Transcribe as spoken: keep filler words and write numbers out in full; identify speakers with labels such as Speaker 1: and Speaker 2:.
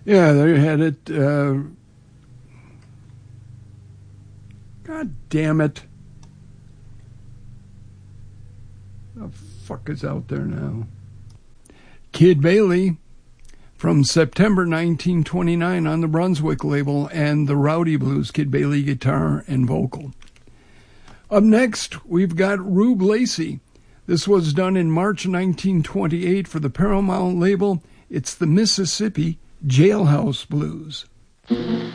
Speaker 1: Yeah, they had it. Uh, God damn it. The fuck is out there now? Kid Bailey from September nineteen twenty-nine on the Brunswick label, and the Rowdy Blues, Kid Bailey guitar and vocal. Up next, we've got Rube Lacey. This was done in March nineteen twenty-eight for the Paramount label. It's the Mississippi Jailhouse Blues.